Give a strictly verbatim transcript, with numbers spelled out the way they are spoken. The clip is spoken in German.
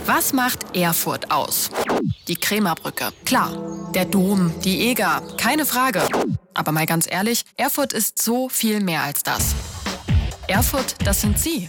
Was macht Erfurt aus? Die Krämerbrücke, klar. Der Dom, die Eger, keine Frage. Aber mal ganz ehrlich, Erfurt ist so viel mehr als das. Erfurt, das sind Sie.